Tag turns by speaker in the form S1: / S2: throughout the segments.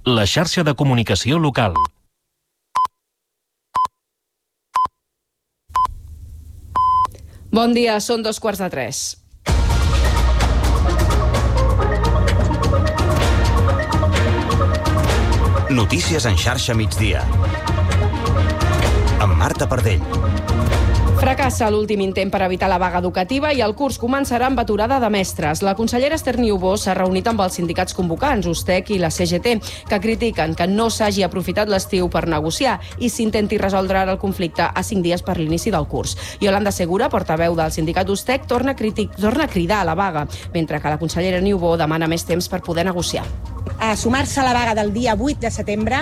S1: la xarxa de comunicació local.
S2: Bon dia, són 2:45.
S3: Notícies en xarxa migdia. Amb Marta Pardell.
S2: Fracassa l'últim intent per evitar la vaga educativa i el curs començarà amb aturada de mestres. La consellera Esther Niubó s'ha reunit amb els sindicats convocants, USTEC i la CGT, que critiquen que no s'hagi aprofitat l'estiu per negociar i s'intenti resoldre ara el conflicte a 5 dies per l'inici del curs. Yolanda Segura, portaveu del sindicat USTEC, torna a cridar a la vaga, mentre que la consellera Niubó demana més temps per poder negociar.
S4: A sumar-se a la vaga del dia 8 de setembre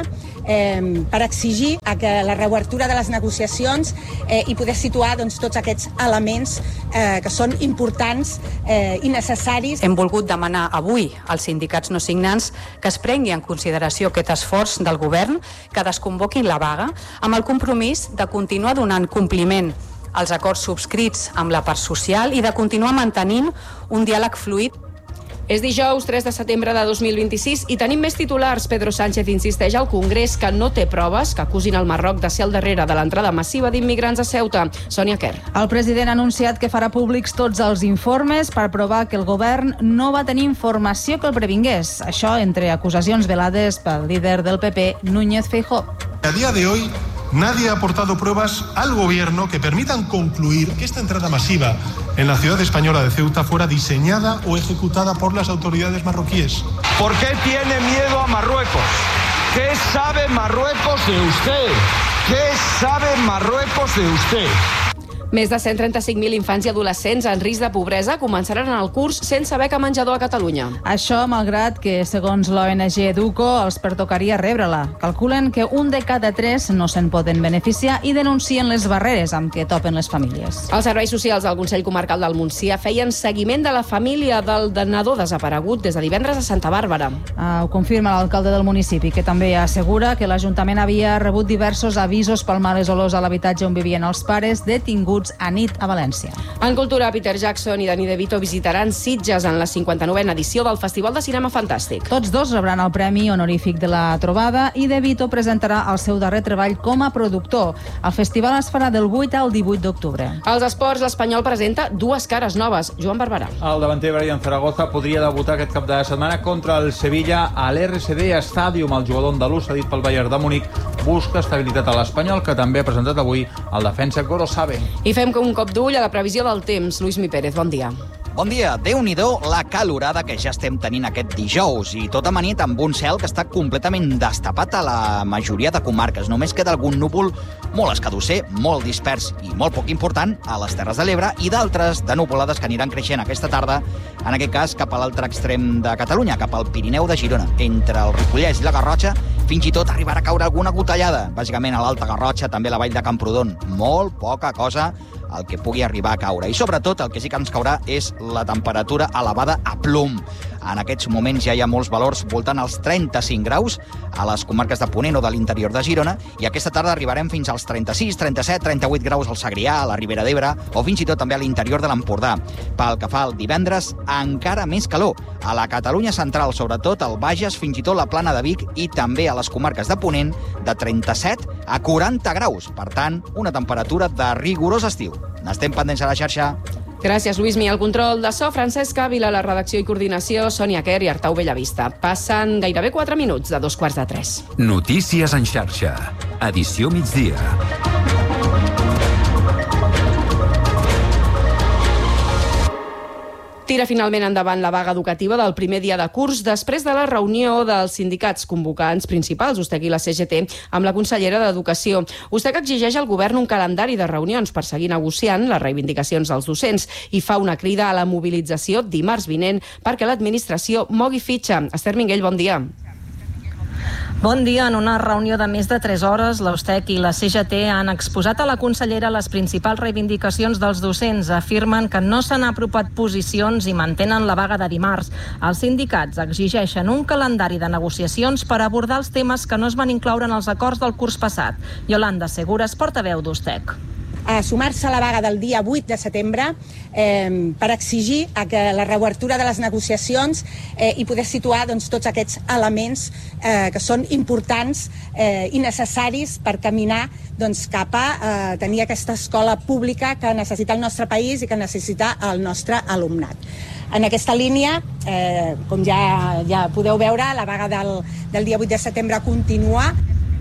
S4: per exigir que la reobertura de les negociacions i poder situar tots aquests elements que són importants i necessaris.
S5: Hem volgut demanar avui als sindicats no signants que es prengui en consideració aquest esforç del govern, que desconvoquin la vaga amb el compromís de continuar donant compliment als acords subscrits amb la part social i de continuar mantenint un diàleg fluid.
S2: És dijous 3 de setembre de 2026 i tenim més titulars. Pedro Sánchez insisteix al Congrés que no té proves que acusin el Marroc de ser al darrere de l'entrada massiva d'immigrants a Ceuta. Sònia Quer.
S6: El president ha anunciat que farà públics tots els informes per provar que el govern no va tenir informació que el previngués. Això entre acusacions velades pel líder del PP, Núñez Feijóo.
S7: A día de hoy, nadie ha aportado pruebas al gobierno que permitan concluir que esta entrada masiva en la ciudad española de Ceuta fuera diseñada o ejecutada por las autoridades marroquíes.
S8: ¿Por qué tiene miedo a Marruecos? ¿Qué sabe Marruecos de usted? ¿Qué sabe Marruecos de usted?
S2: Més de 135.000 infants i adolescents en risc de pobresa començaran el curs sense beca menjador a Catalunya.
S6: Això malgrat que, segons l'ONG Educo, els pertocaria rebre-la. Calculen que 1 de cada 3 no se'n poden beneficiar i denuncien les barreres amb què topen les famílies.
S2: Els serveis socials del Consell Comarcal del Montsià feien seguiment de la família del nadó desaparegut des de divendres a Santa Bàrbara.
S6: Ho confirma l'alcalde del municipi, que també assegura que l'Ajuntament havia rebut diversos avisos pel males olors a l'habitatge on vivien els pares detinguts a nit a València.
S2: En cultura, Peter Jackson i Danny DeVito visitaran Sitges en la 59a edició del Festival de Cinema Fantàstic.
S6: Tots dos rebran el premi honorífic de la trobada i DeVito presentarà el seu darrer treball com a productor. El festival es farà del 8 al 18 d'octubre.
S2: Als esports, l'Espanyol presenta 2 cares noves. Joan Barberà.
S9: El davanter Brian Zaragoza podria debutar aquest cap de setmana contra el Sevilla a l'RCD Stadium. El jugador andalús, cedit pel Bayern de Múnich, busca estabilitat a l'Espanyol, que també ha presentat avui el defensa Gorosabe.
S2: I fem un cop d'ull a la previsió del temps. Lluís Mi Pérez, bon dia.
S10: Bon dia. Déu-n'hi-do la calorada que ja estem tenint aquest dijous i tot amanit amb un cel que està completament destapat a la majoria de comarques. Només queda algun núvol molt escadusser, molt dispers i molt poc important a les Terres de l'Ebre i d'altres de nuvolades que aniran creixent aquesta tarda, en aquest cas cap a l'altre extrem de Catalunya, cap al Pirineu de Girona. Entre el Ripollès i la Garrotxa fins i tot arribarà a caure alguna gotellada, bàsicament a l'Alta Garrotxa, també a la Vall de Camprodon. Molt poca cosa el que pugui arribar a caure. I sobretot el que sí que ens caurà és la temperatura elevada a plom. En aquests moments ja hi ha molts valors voltant als 35 graus a les comarques de Ponent o de l'interior de Girona i aquesta tarda arribarem fins als 36, 37, 38 graus al Segrià, a la Ribera d'Ebre o fins i tot també a l'interior de l'Empordà. Pel que fa al divendres, encara més calor. A la Catalunya central, sobretot al Bages, fins i tot la Plana de Vic i també a les comarques de Ponent, de 37 a 40 graus. Per tant, una temperatura de rigorós estiu. N'estem pendents a la xarxa.
S2: Gràcies, Lluís Mi. El control de so, Francesc Ávila, la redacció i coordinació, Sònia Quer i Artau Bellavista. Passen gairebé 4 minuts de 2:45.
S11: Notícies en xarxa. Edició migdia.
S2: Tira finalment endavant la vaga educativa del primer dia de curs després de la reunió dels sindicats convocants principals, USTEC i la CGT, amb la consellera d'Educació. USTEC exigeix al govern un calendari de reunions per seguir negociant les reivindicacions dels docents i fa una crida a la mobilització dimarts vinent perquè l'administració mogui fitxa. Esther Minguell, bon dia.
S12: Bon dia. En una reunió de més de 3 hores, la USTEC i la CGT han exposat a la consellera les principals reivindicacions dels docents. Afirmen que no s'han apropat posicions i mantenen la vaga de dimarts. Els sindicats exigeixen un calendari de negociacions per abordar els temes que no es van incloure en els acords del curs passat. Yolanda Segura és portaveu d'USTEC.
S4: a sumar-se a la vaga del dia 8 de setembre per exigir que la reobertura de les negociacions i poder situar tots aquests elements que són importants i necessaris per caminar cap a tenir aquesta escola pública que necessita el nostre país i que necessita el nostre alumnat. En aquesta línia, com ja podeu veure, la vaga del dia 8 de setembre continua.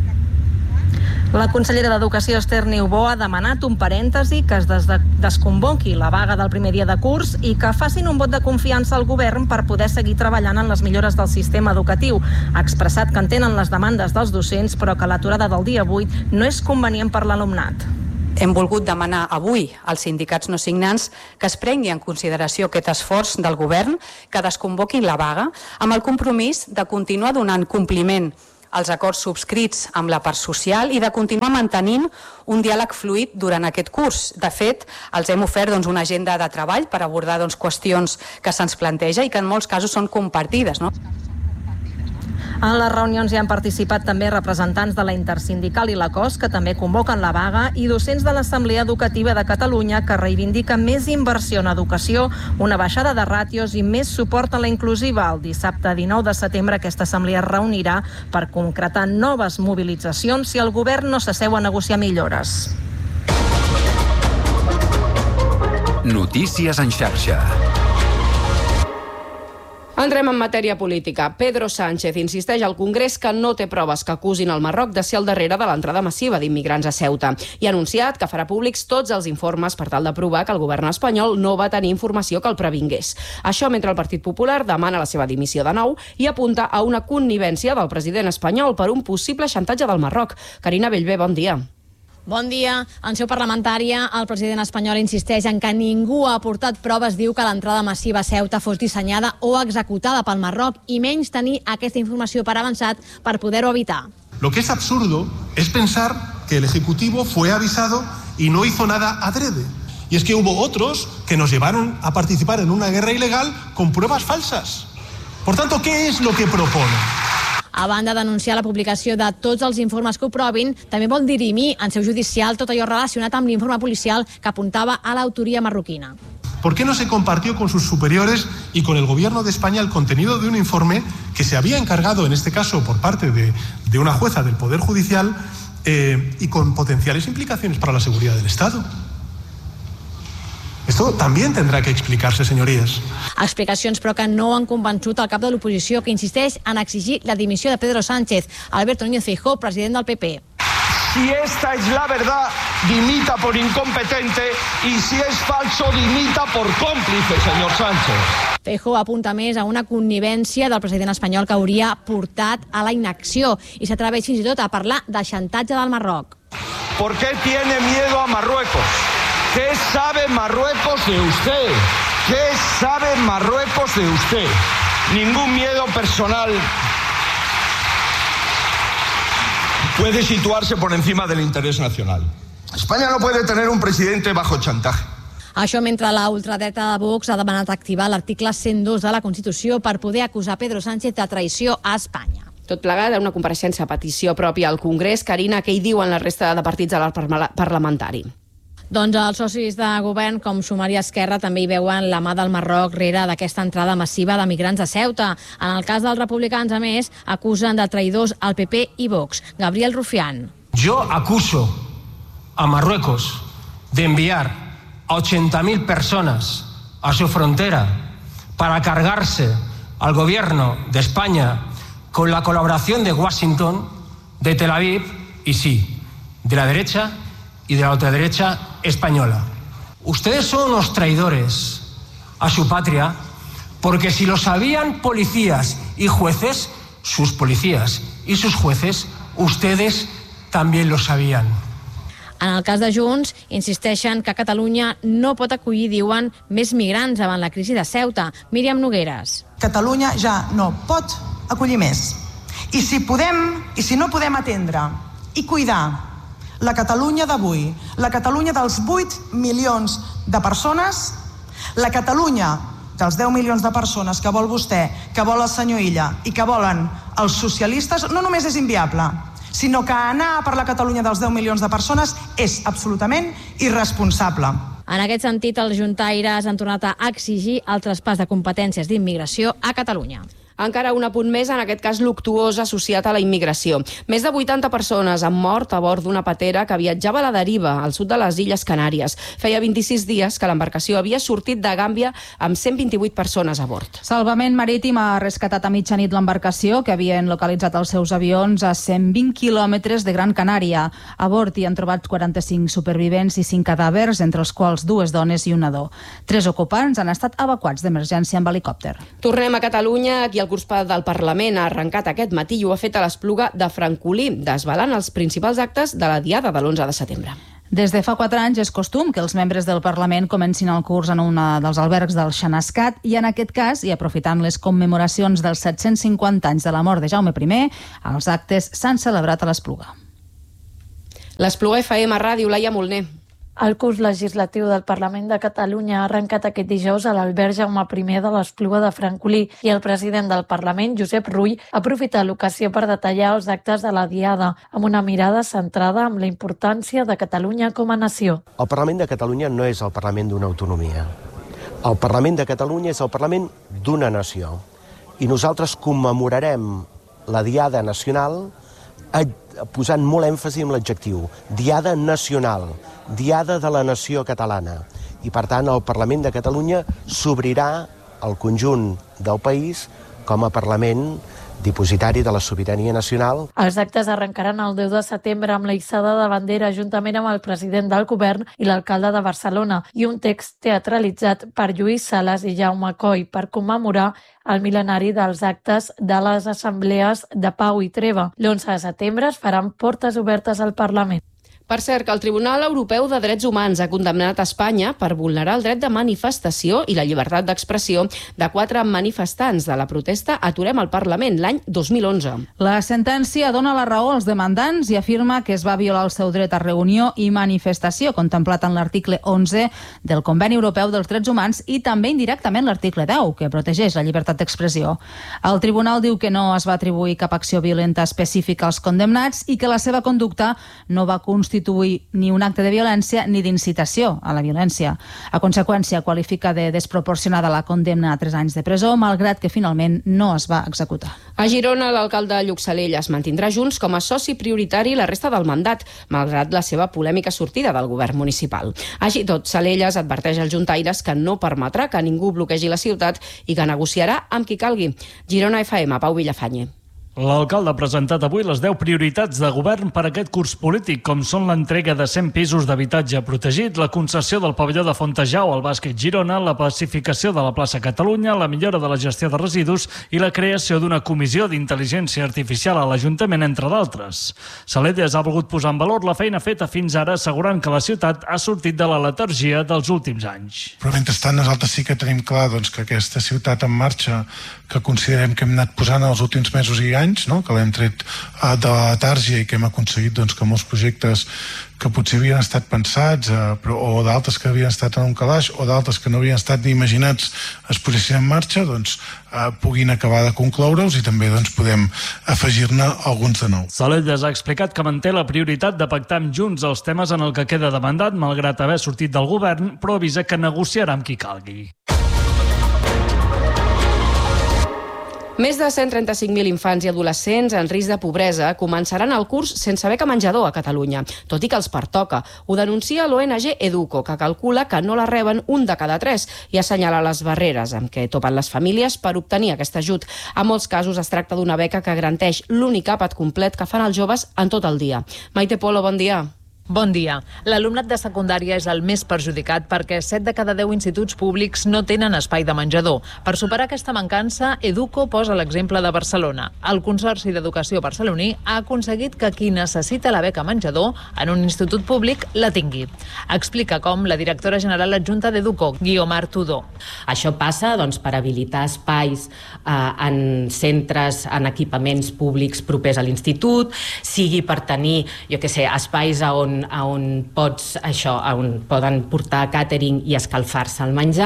S12: La consellera d'Educació, Esther Niubó, ha demanat un parèntesi, que es desconvoqui la vaga del primer dia de curs i que facin un vot de confiança al govern per poder seguir treballant en les millores del sistema educatiu. Ha expressat que entenen les demandes dels docents, però que l'aturada del dia 8 no és convenient per l'alumnat.
S5: Hem volgut demanar avui als sindicats no signants que es prengui en consideració aquest esforç del govern, que desconvoquin la vaga, amb el compromís de continuar donant compliment als acords subscrits amb la part social i de continuar mantenint un diàleg fluid durant aquest curs. De fet, els hem ofert una agenda de treball per abordar qüestions que se'ns planteja i que en molts casos són compartides, no?
S12: En les reunions hi han participat també representants de la Intersindical i la COS, que també convoquen la vaga, i docents de l'Assemblea Educativa de Catalunya, que reivindiquen més inversió en educació, una baixada de ràtios i més suport a la inclusiva. El dissabte 19 de setembre aquesta assemblea es reunirà per concretar noves mobilitzacions si el govern no s'asseu a negociar millores.
S11: Notícies en xarxa.
S2: Entrem en matèria política. Pedro Sánchez insisteix al Congrés que no té proves que acusin el Marroc de ser al darrere de l'entrada massiva d'immigrants a Ceuta i ha anunciat que farà públics tots els informes per tal de provar que el govern espanyol no va tenir informació que el previngués. Això mentre el Partit Popular demana la seva dimissió de nou i apunta a una connivència del president espanyol per un possible xantatge del Marroc. Carina Bellver, bon dia.
S13: Bon dia. En seu parlamentària, el president espanyol insisteix en que ningú ha aportat proves, diu que l'entrada massiva a Ceuta fos dissenyada o executada pel Marroc i menys tenir aquesta informació per avançat per poder-ho evitar.
S7: Lo que es absurdo es pensar que el Ejecutivo fue avisado y no hizo nada adrede. Y es que hubo otros que nos llevaron a participar en una guerra ilegal con pruebas falsas. Por tanto, ¿qué es lo que propone?
S13: A banda d'anunciar la publicació de tots els informes que ho provin, també vol dirimir en seu judicial tot allò relacionat amb l'informe policial que apuntava a l'autoria marroquina.
S7: ¿Por qué no se compartió con sus superiores y con el gobierno de España el contenido de un informe que se había encargado, en este caso por parte de una jueza del Poder Judicial y con potenciales implicaciones para la seguridad del Estado? Esto también tendrá que explicarse, señorías.
S13: Explicacions, però, que no han convençut el cap de l'oposició, que insisteix en exigir la dimissió de Pedro Sánchez. Alberto Núñez Feijóo, president del PP.
S8: Si esta es la verdad, dimita por incompetente y si es falso, dimita por cómplice, señor Sánchez.
S13: Feijóo apunta més a una connivència del president espanyol que hauria portat a la inacció i s'atreveix fins i tot a parlar de xantatge del Marroc.
S8: ¿Por qué tiene miedo a Marruecos? ¿Qué sabe Marruecos de usted? ¿Qué sabe Marruecos de usted? Ningún miedo personal puede situarse por encima del interés nacional. España no puede tener un presidente bajo chantaje.
S13: Això mentre la ultradreta de Vox ha demanat activar l'article 102 de la Constitució per poder acusar Pedro Sánchez de traïció a Espanya.
S2: Tot plegat a una compareixença a petició pròpia al Congrés. Carina, què hi diuen la resta de partits de l'arc parlamentari?
S13: Doncs els socis de govern, com Sumar i Esquerra, també hi veuen la mà del Marroc rere d'aquesta entrada massiva de migrants a Ceuta. En el cas dels republicans, a més, acusen de traïdors al PP i Vox. Gabriel Rufián.
S14: Yo acuso a Marruecos de enviar a 80.000 personas a su frontera para cargarse al gobierno de España con la colaboración de Washington, de Tel Aviv y sí, de la derecha y de la ultraderecha española. Ustedes son unos traidores a su patria porque si lo sabían policías y jueces, sus policías y sus jueces, ustedes también lo sabían.
S13: En el cas de Junts, insisteixen que Catalunya no pot acollir, diuen, més migrants davant la crisi de Ceuta. Míriam Nogueres.
S15: Catalunya ja no pot acollir més. I si no podem atendre i cuidar la Catalunya d'avui, la Catalunya dels 8 milions de persones, la Catalunya dels 10 milions de persones que vol vostè, que vol el senyor Illa i que volen els socialistes, no només és inviable, sinó que anar per la Catalunya dels 10 milions de persones és absolutament irresponsable.
S13: En aquest sentit, els juntaires han tornat a exigir el traspàs de competències d'immigració a Catalunya.
S2: Encara un apunt més, en aquest cas luctuós associat a la immigració. Més de 80 persones han mort a bord d'una patera que viatjava a la deriva al sud de les Illes Canàries. Feia 26 dies que l'embarcació havia sortit de Gàmbia amb 128 persones a bord.
S6: Salvament Marítim ha rescatat a mitjanit l'embarcació que havien localitzat els seus avions a 120 quilòmetres de Gran Canària. A bord hi han trobat 45 supervivents i 5 cadàvers, entre els quals 2 dones i un nadó. 3 ocupants han estat evacuats d'emergència amb helicòpter.
S2: Tornem a Catalunya. Aquí el curs del Parlament ha arrencat aquest matí i ho ha fet a l'Espluga de Francolí, desvelant els principals actes de la Diada de l'11 de setembre.
S6: Des de fa 4 anys és costum que els membres del Parlament comencin el curs en un dels albergs del Xanascat i en aquest cas, i aprofitant les commemoracions dels 750 anys de la mort de Jaume I, els actes s'han celebrat a l'Espluga. L'Espluga FM Ràdio, Laia Molner.
S16: El curs legislatiu del Parlament de Catalunya ha arrencat aquest dijous a l'alberg Jaume I de l'Espluga de Francolí i el president del Parlament, Josep Rull, ha aprofitat l'ocasió per detallar els actes de la Diada, amb una mirada centrada en la importància de Catalunya com a nació.
S17: El Parlament de Catalunya no és el Parlament d'una autonomia. El Parlament de Catalunya és el Parlament d'una nació. I nosaltres commemorarem la Diada Nacional posant molt èmfasi en l'adjectiu. Diada nacional, Diada de la nació catalana. I, per tant, el Parlament de Catalunya s'obrirà al conjunt del país com a Parlament dipositari de la sobirania nacional.
S16: Els actes arrencaran el 10 de setembre amb la hissada de bandera juntament amb el president del govern i l'alcalde de Barcelona i un text teatralitzat per Lluís Sales i Jaume Coll per commemorar el mil·lenari dels actes de les assemblees de Pau i Treva. L'11 de setembre es faran portes obertes al Parlament.
S2: Per cert, que el Tribunal Europeu de Drets Humans ha condemnat a Espanya per vulnerar el dret de manifestació i la llibertat d'expressió de 4 manifestants de la protesta Aturem el Parlament l'any 2011.
S6: La sentència dona la raó als demandants i afirma que es va violar el seu dret a reunió i manifestació, contemplat en l'article 11 del Conveni Europeu dels Drets Humans i també indirectament l'article 10, que protegeix la llibertat d'expressió. El tribunal diu que no es va atribuir cap acció violenta específica als condemnats i que la seva conducta no va constituir ni un acte de violència ni d'incitació a la violència. A conseqüència, qualifica de desproporcionada la condemna a 3 anys de presó, malgrat que finalment no es va executar.
S2: A Girona, l'alcalde Lluc Salella es mantindrà Junts com a soci prioritari la resta del mandat, malgrat la seva polèmica sortida del govern municipal. Així tot, Salellas adverteix als juntaires que no permetrà que ningú bloquegi la ciutat i que negociarà amb qui calgui. Girona FM, Pau Villafañe.
S18: L'alcalde ha presentat avui les 10 prioritats de govern per a aquest curs polític, com són l'entrega de 100 pisos d'habitatge protegit, la concessió del pavelló de Fontejau al bàsquet Girona, la pacificació de la plaça Catalunya, la millora de la gestió de residus i la creació d'una comissió d'intel·ligència artificial a l'Ajuntament, entre d'altres. Salellas ha volgut posar en valor la feina feta fins ara, assegurant que la ciutat ha sortit de la letargia dels últims anys.
S19: Però mentrestant nosaltres sí que tenim clar que aquesta ciutat en marxa, que considerem que hem anat posant els últims mesos i anys, que l'hem tret de la letàrgia i que hem aconseguit que molts projectes que potser havien estat pensats o d'altres que havien estat en un calaix o d'altres que no havien estat ni imaginats es posessin en marxa, puguin acabar de concloure'ls i també podem afegir-ne alguns de nous.
S18: Salellas ha explicat que manté la prioritat de pactar amb Junts els temes en el que queda de mandat, malgrat haver sortit del govern, però avisa que negociarà amb qui calgui.
S2: Més de 135.000 infants i adolescents en risc de pobresa començaran el curs sense beca menjador a Catalunya, tot i que els pertoca. Ho denuncia l'ONG Educo, que calcula que no la reben 1 de cada 3 i assenyala les barreres amb què topen les famílies per obtenir aquest ajut. En molts casos es tracta d'una beca que garanteix l'únic àpat complet que fan els joves en tot el dia. Maite Polo, bon dia.
S20: Bon dia. L'alumnat de secundària és el més perjudicat perquè 7 de cada 10 instituts públics no tenen espai de menjador. Per superar aquesta mancança, Educo posa l'exemple de Barcelona. El Consorci d'Educació barceloní ha aconseguit que qui necessita la beca menjador en un institut públic la tingui. Explica com la directora general adjunta d'Educo, Guiomar Tudó.
S21: Això passa per habilitar espais en centres, en equipaments públics propers a l'institut, sigui per tenir, espais on poden portar càtering i escalfar-se el menjar,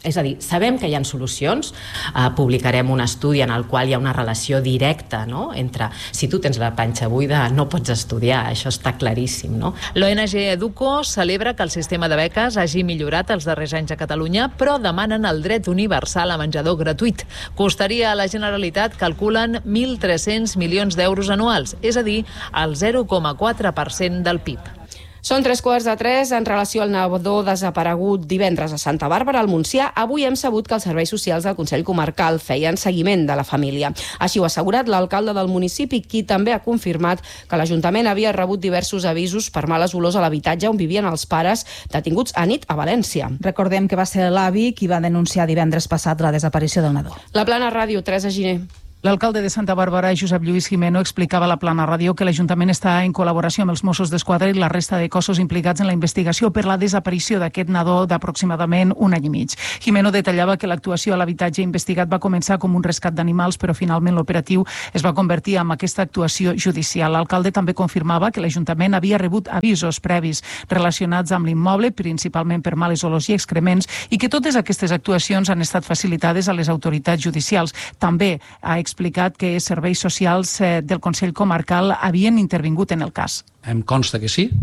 S21: És a dir, sabem que hi ha solucions, publicarem un estudi en el qual hi ha una relació directa, no?, entre si tu tens la panxa buida no pots estudiar, això està claríssim, no?
S20: L'ONG Educo celebra que el sistema de beques hagi millorat els darrers anys a Catalunya, però demanen el dret universal a menjador gratuït. Costaria a la Generalitat, calculen, 1.300 milions d'euros anuals, és a dir, el 0,4% del PIB.
S2: Són 3:15 en relació al nadó desaparegut divendres a Santa Bàrbara, al Montsià. Avui hem sabut que els serveis socials del Consell Comarcal feien seguiment de la família. Així ho ha assegurat l'alcalde del municipi, qui també ha confirmat que l'Ajuntament havia rebut diversos avisos per males olors a l'habitatge on vivien els pares detinguts a nit a València.
S6: Recordem que va ser l'avi qui va denunciar divendres passat la desaparició del nadó.
S2: La Plana Ràdio, Teresa Giner.
S1: L'alcalde de Santa Bàrbara, Josep Lluís Jimeno, explicava a la Plana Ràdio que l'Ajuntament està en col·laboració amb els Mossos d'Esquadra i la resta de cossos implicats en la investigació per la desaparició d'aquest nadó d'aproximadament un any i mig. Jimeno detallava que l'actuació a l'habitatge investigat va començar com un rescat d'animals, però finalment l'operatiu es va convertir en aquesta actuació judicial. L'alcalde també confirmava que l'Ajuntament havia rebut avisos previs relacionats amb l'immoble, principalment per males olors i excrements, i que totes aquestes actuacions han estat facilitades a les autoritats judicials. També ha explicat que serveis socials del Consell Comarcal havien intervingut en el cas.
S22: Em consta que sí,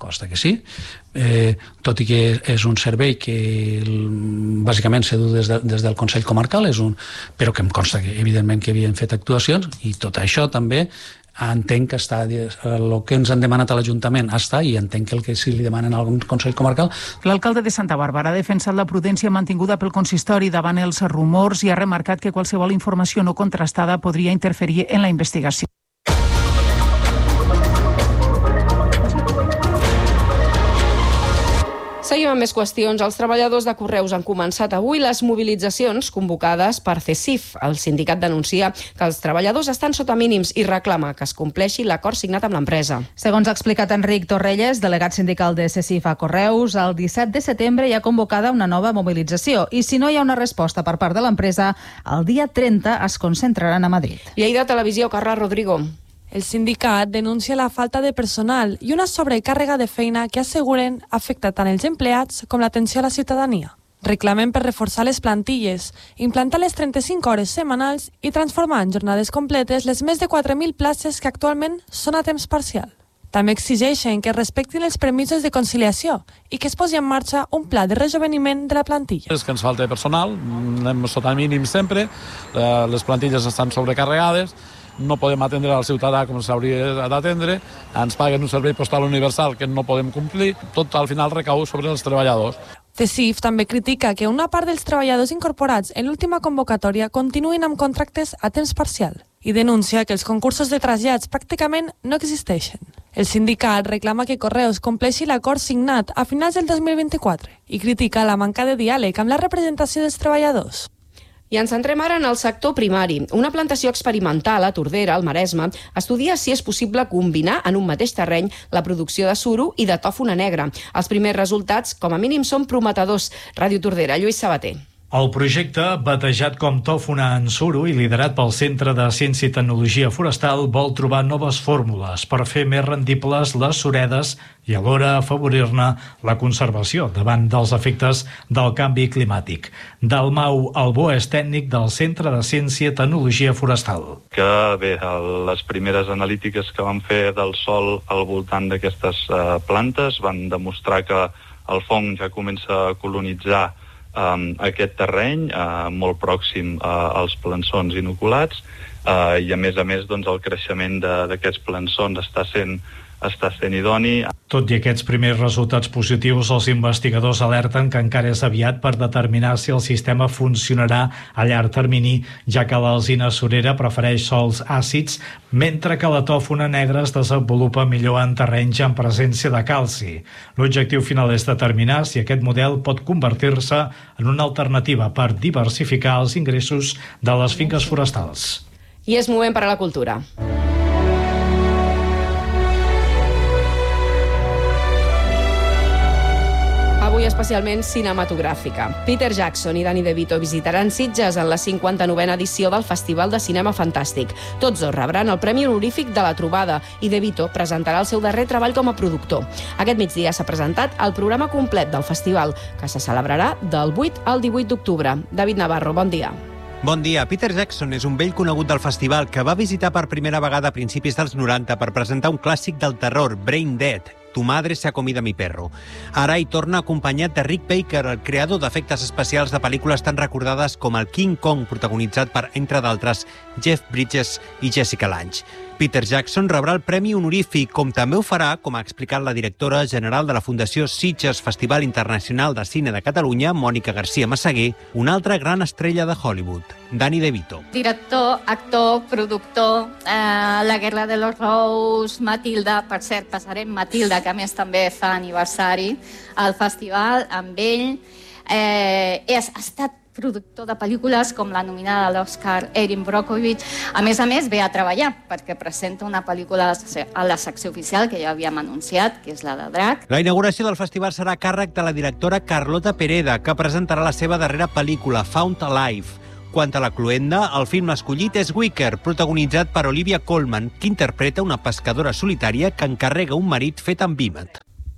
S22: tot i que és un servei que bàsicament s'ha dut des del Consell Comarcal, però que em consta que evidentment que havien fet actuacions, i tot això també entenc que està, el que ens han demanat a l'Ajuntament està, i entenc que el que sí li demanen al Consell Comarcal.
S1: L'alcalde de Santa Bàrbara ha defensat la prudència mantinguda pel consistori davant els rumors i ha remarcat que qualsevol informació no contrastada podria interferir en la investigació.
S2: Seguim amb més qüestions. Els treballadors de Correus han començat avui les mobilitzacions convocades per CESIF. El sindicat denuncia que els treballadors estan sota mínims i reclama que es compleixi l'acord signat amb l'empresa.
S6: Segons ha explicat Enric Torrelles, delegat sindical de CESIF a Correus, el 17 de setembre hi ha convocada una nova mobilització i si no hi ha una resposta per part de l'empresa, el dia 30 es concentraran a Madrid.
S2: Lleida Televisió, Carles Rodrigo.
S23: El sindicat denuncia la falta de personal i una sobrecàrrega de feina que asseguren afecta tant els empleats com l'atenció a la ciutadania. Reclamen per reforçar les plantilles, implantar les 35 hores setmanals i transformar en jornades completes les més de 4.000 places que actualment són a temps parcial. També exigeixen que respectin els permisos de conciliació i que es posi en marxa un pla de rejoveniment de la plantilla.
S24: És que ens falta personal, anem sota mínim sempre, les plantilles estan sobrecarregades, no podem atendre al ciutadà com s'hauria d'atendre, ens paguen un servei postal universal que no podem complir, tot al final recau sobre els treballadors.
S23: CESIF també critica que una part dels treballadors incorporats en l'última convocatòria continuïn amb contractes a temps parcial i denuncia que els concursos de trasllats pràcticament no existeixen. El sindicat reclama que Correus compleixi l'acord signat a finals del 2024 i critica la manca de diàleg amb la representació dels treballadors.
S2: I ens centrem ara en el sector primari. Una plantació experimental a Tordera, al Maresme, estudia si és possible combinar en un mateix terreny la producció de suro i de tòfona negra. Els primers resultats, com a mínim, són prometedors. Ràdio Tordera, Lluís Sabater.
S18: El projecte, batejat com Tòfona en Suro i liderat pel Centre de Ciència i Tecnologia Forestal, vol trobar noves fórmules per fer més rendibles les suredes i alhora afavorir-ne la conservació davant dels efectes del canvi climàtic. Dalmau Albó és tècnic del Centre de Ciència i Tecnologia Forestal.
S25: Que bé, les primeres analítiques que vam fer del sòl al voltant d'aquestes plantes van demostrar que el fong ja comença a colonitzar aquest terreny molt pròxim als plançons inoculats i a més doncs, el creixement d'aquests plançons està sent idoni.
S18: Tot i aquests primers resultats positius, els investigadors alerten que encara és aviat per determinar si el sistema funcionarà a llarg termini, ja que l'alzina surera prefereix sòls àcids, mentre que la tòfona negra es desenvolupa millor en terrenys en presència de calci. L'objectiu final és determinar si aquest model pot convertir-se en una alternativa per diversificar els ingressos de les finques forestals.
S2: I és moment per a la cultura. Avui avui especialment cinematogràfica. Peter Jackson i Danny DeVito visitaran Sitges en la 59a edició del Festival de Cinema Fantàstic. Tots dos rebran el Premi Honorífic de la Trobada i DeVito presentarà el seu darrer treball com a productor. Aquest migdia s'ha presentat el programa complet del festival, que se celebrarà del 8 al 18 d'octubre. David Navarro, bon dia.
S3: Bon dia. Peter Jackson és un vell conegut del festival que va visitar per primera vegada a principis dels 90 per presentar un clàssic del terror, Brain Dead, Tu madre se ha comido mi perro. Ara hi torna acompanyat de Rick Baker, el creador d'efectes especials de pel·lícules tan recordades com el King Kong, protagonitzat per, entre d'altres, Jeff Bridges i Jessica Lange. Peter Jackson rebrà el Premi Honorífic, com també ho farà, com ha explicat la directora general de la Fundació Sitges Festival Internacional de Cine de Catalunya, Mònica García Massaguer, una altra gran estrella de Hollywood, Danny DeVito.
S4: Director, actor, productor, La Guerra de los Rous, Matilda, per cert, passarem Matilda, que a més també fa aniversari al festival, amb ell. Ha estat productor de pel·lícules com la nominada a l'Oscar Erin Brockovich. A més, ve a treballar perquè presenta una pel·lícula a la secció oficial que ja havíem anunciat, que és la de Drac.
S3: La inauguració del festival serà a càrrec de la directora Carlota Pereda, que presentarà la seva darrera pel·lícula, Found Alive. Quant a la cloenda, el film escollit és Wicker, protagonitzat per Olivia Colman, que interpreta una pescadora solitària que encarrega un marit fet amb vímet.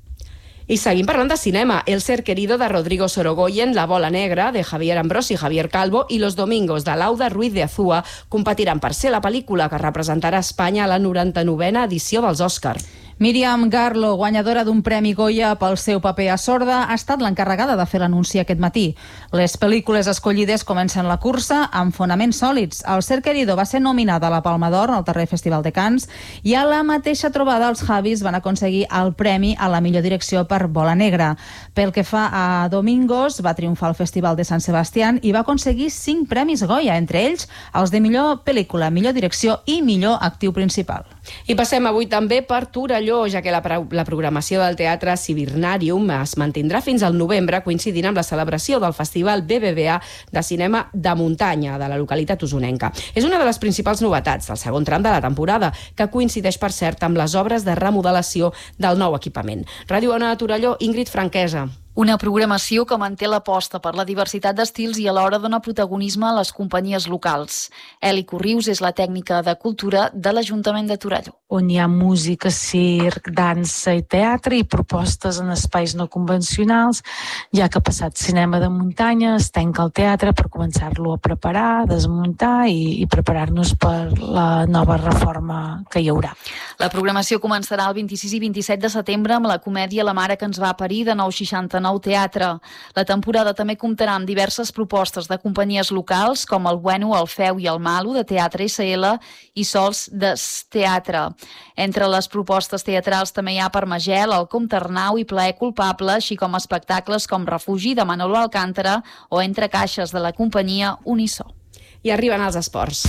S2: I seguim parlant de cinema. El ser querido de Rodrigo Sorogoyen, La bola negra, de Javier Ambrosi i Javier Calvo, i Los domingos, de Lauda Ruiz de Azúa, competiran per ser la pel·lícula que representarà Espanya a la 99a edició dels Òscar.
S6: Míriam Garlo, guanyadora d'un Premi Goya pel seu paper a Sorda, ha estat l'encarregada de fer l'anunci aquest matí. Les pel·lícules escollides comencen la cursa amb fonaments sòlids. El Ser querido va ser nominada a la Palma d'Or al darrer Festival de Cannes i a la mateixa trobada els Javis van aconseguir el premi a la millor direcció per Bola negra. Pel que fa a Domingos, va triomfar al Festival de Sant Sebastián i va aconseguir 5 premis Goya, entre ells els de millor pel·lícula, millor direcció i millor actiu principal.
S2: I passem avui també per Torelló, ja que la programació del Teatre Cibirnarium es mantindrà fins al novembre, coincidint amb la celebració del Festival BBVA de Cinema de Muntanya de la localitat usonenca. És una de les principals novetats del segon tram de la temporada, que coincideix, per cert, amb les obres de remodelació del nou equipament. Ràdio Ona de Torelló, Ingrid Franquesa.
S5: Una programació que manté l'aposta per la diversitat d'estils i alhora dona protagonisme a les companyies locals. Eli Corrius és la tècnica de cultura de l'Ajuntament de Torelló.
S9: On hi ha música, circ, dansa i teatre i propostes en espais no convencionals, ja que ha passat cinema de muntanya, es tanca el teatre per començar-lo a preparar, desmuntar i preparar-nos per la nova reforma que hi haurà.
S5: La programació començarà el 26 i 27 de setembre amb la comèdia La mare que ens va parir de 969 Teatre. La temporada també comptarà amb diverses propostes de companyies locals com el Bueno, el Feu i el Malo de Teatre SL i Sols de Teatre. Entre les propostes teatrals també hi ha Parmagel, El Comte Arnau i Plaer culpable, així com espectacles com Refugi de Manolo Alcántara o Entre caixes de la companyia Unisó.
S2: I arriben els esports.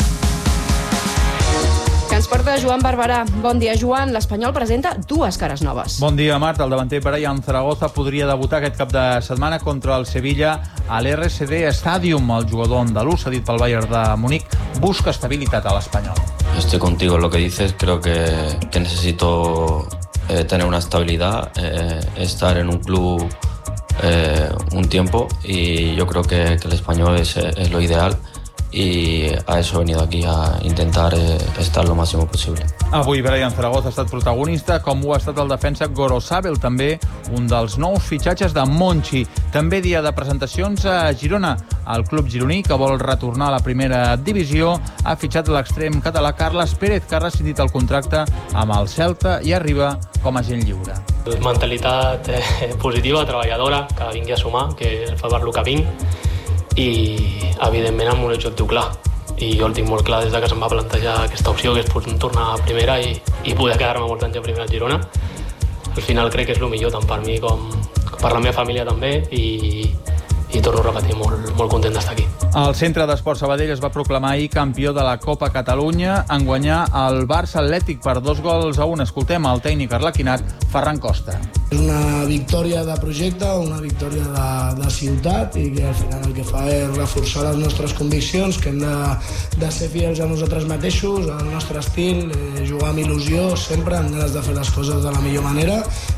S2: Que ens porta Joan Barberà. Bon dia, Joan. L'Espanyol presenta 2 cares noves.
S10: Bon dia, Marta. El davanter Brian Zaragoza podria debutar aquest cap de setmana contra el Sevilla a l'RCD Stadium. El jugador andalús, cedit pel Bayern de Múnich, busca estabilitat a l'Espanyol.
S26: Estoy contigo en lo que dices. Creo que necesito tener una estabilidad, estar en un club un tiempo, y yo creo que el Español es lo ideal. Y a eso he venido aquí, a intentar estar lo máximo posible.
S10: Avui Brian Zaragoza ha estat protagonista, com ho ha estat el defensa Gorosabel, també un dels nous fitxatges de Monchi. També dia de presentacions a Girona. El club gironí, que vol retornar a la primera divisió, ha fitxat l'extrem català Carles Pérez, que ha rescindit el contracte amb el Celta i arriba com a agent lliure.
S27: Mentalitat positiva, treballadora, que vingui a sumar, que fa per lo que vinc, i evidentment amb un objectiu clar, i jo el tinc molt clar des que se'm va plantejar aquesta opció, que és tornar a primera i poder quedar-me molts anys a primera al Girona. Al final crec que és el millor, tant per mi com per la meva família també, i torno a repetir, molt content d'estar aquí.
S10: El Centre d'Esports Sabadell es va proclamar ahir campió de la Copa Catalunya en guanyar el Barça Atlètic per 2-1. Escoltem el tècnic arlequinat Ferran Costa.
S7: És una victòria de projecte, una victòria de ciutat i que al final el que fa és reforçar les nostres conviccions, que hem de ser fidels a nosaltres mateixos, al nostre estil, jugar amb il·lusió sempre, amb ganes de fer les coses de la millor manera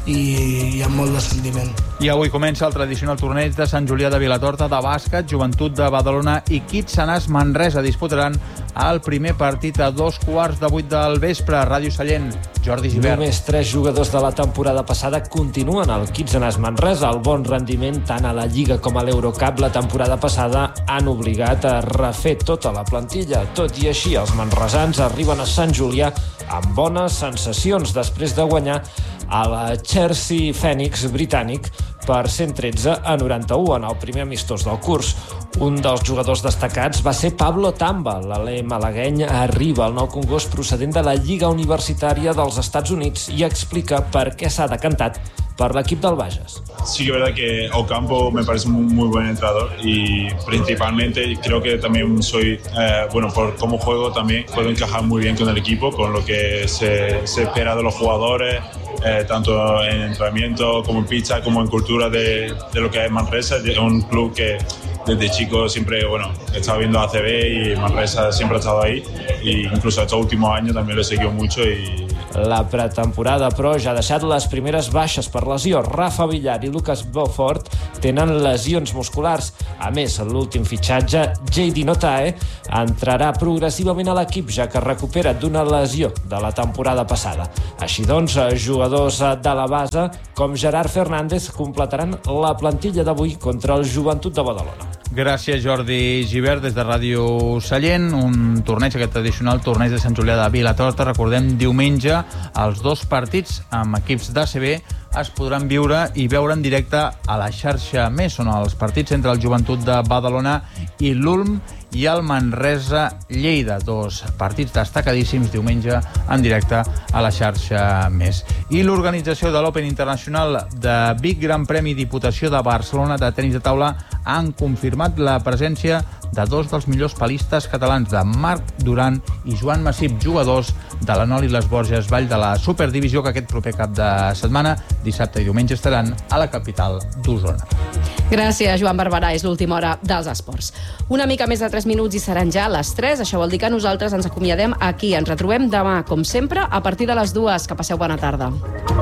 S7: i amb molt de sentiment.
S10: I avui comença el tradicional torneig de Sant Julià de Vilatorta de bàsquet. Joventut de Badalona i Kitsanàs Manresa disputaran el primer partit a 7:15 del vespre. Ràdio Sallent, Jordi Gibert.
S8: Només 3 jugadors de la temporada passada continuen al Kitsanàs Manresa. El bon rendiment tant a la Lliga com a l'Eurocup la temporada passada han obligat a refer tota la plantilla. Tot i així, els manresans arriben a Sant Julià amb bones sensacions després de guanyar al Chelsea Phoenix britànic per 113-91 en el primer amistós del curs. Un dels jugadors destacats va ser Pablo Tamba. L'alè malagueny arriba al Nou Congost procedent de la Lliga Universitària dels Estats Units i explica per què s'ha decantat por l'equip del Bages.
S11: Sí que es verdad que Ocampo me parece un muy buen entrenador y principalmente creo que también soy, por cómo juego también puedo encajar muy bien con el equipo, con lo que se espera de los jugadores, tanto en entrenamiento como en pista, como en cultura de lo que es Manresa. Es un club que desde chico siempre, he estado viendo ACB y Manresa siempre ha estado ahí, e incluso estos últimos años también lo he seguido mucho.
S8: La pretemporada, però, ja ha deixat les primeres baixes per lesió. Rafa Villar i Lucas Beaufort tenen lesions musculars. A més, l'últim fitxatge, J.D. Notae, entrarà progressivament a l'equip, ja que recupera d'una lesió de la temporada passada. Així doncs, jugadors de la base, com Gerard Fernández, completaran la plantilla d'avui contra el Joventut de Badalona.
S10: Gràcies, Jordi Gibert, des de Ràdio Sallent. Un torneig, aquest tradicional torneig de Sant Julià de Vilatorta. Recordem, diumenge, els 2 partits amb equips d'ACB es podran viure i veure en directe a la xarxa Més. Són els partits entre el Joventut de Badalona i l'Ulm i el Manresa Lleida. 2 partits destacadíssims diumenge en directe a la xarxa Més. I l'organització de l'Open Internacional de Vic, Gran Premi Diputació de Barcelona de tenis de taula, han confirmat la presència de 2 dels millors palistes catalans, de Marc Duran i Joan Massip, jugadors de l'Anol i les Borges Vall de la Superdivisió, que aquest proper cap de setmana, dissabte i diumenge, estaran a la capital d'Osona.
S2: Gràcies, Joan Barberà. És l'última hora dels esports. Una mica més de 3 minuts i seran ja les 3. Això vol dir que nosaltres ens acomiadem aquí. Ens retrobem demà, com sempre, a partir de les 2. Que passeu bona tarda.